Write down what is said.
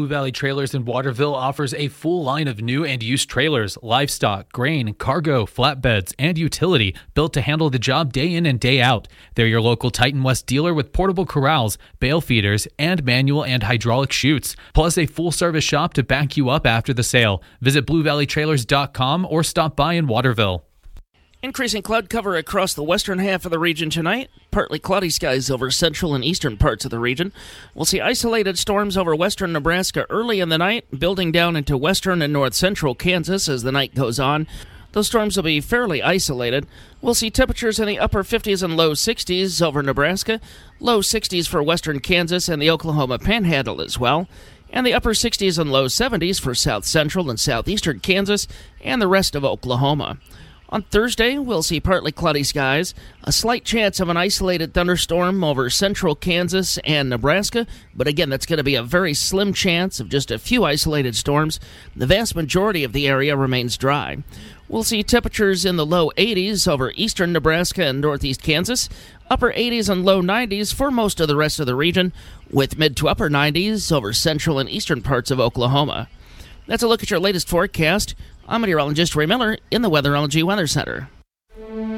Valley Trailers in Waterville offers a full line of new and used trailers, livestock, grain, cargo, flatbeds, and utility built to handle the job day in and day out. They're your local Titan West dealer with portable corrals, bale feeders, and manual and hydraulic chutes, plus a full-service shop to back you up after the sale. Visit BlueValleyTrailers.com or stop by in Waterville. Increasing cloud cover across the western half of the region tonight. Partly cloudy skies over central and eastern parts of the region. We'll see isolated storms over western Nebraska early in the night, building down into western and north central Kansas as the night goes on. Those storms will be fairly isolated. We'll see temperatures in the upper 50s and low 60s over Nebraska, low 60s for western Kansas and the Oklahoma Panhandle as well, and the upper 60s and low 70s for south central and southeastern Kansas and the rest of Oklahoma. On Thursday, we'll see partly cloudy skies, a slight chance of an isolated thunderstorm over central Kansas and Nebraska, but again, that's going to be a very slim chance of just a few isolated storms. The vast majority of the area remains dry. We'll see temperatures in the low 80s over eastern Nebraska and northeast Kansas, upper 80s and low 90s for most of the rest of the region, with mid to upper 90s over central and eastern parts of Oklahoma. That's a look at your latest forecast. I'm meteorologist Ray Miller in the Weatherology Weather Center.